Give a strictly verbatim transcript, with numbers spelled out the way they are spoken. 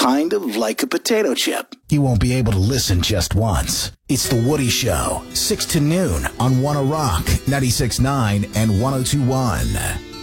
kind of like a potato chip. You won't be able to listen just once. It's The Woody Show, six to noon on Wanna Rock, ninety-six point nine and one oh two point one.